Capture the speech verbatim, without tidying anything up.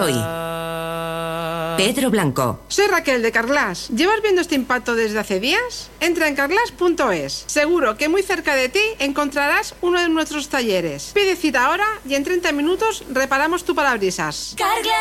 hoy? Pedro Blanco. Soy Raquel de Carglass. ¿Llevas viendo este impacto desde hace días? Entra en carglass punto es. Seguro que muy cerca de ti encontrarás uno de nuestros talleres. Pide cita ahora y en treinta minutos reparamos tu parabrisas. Carglass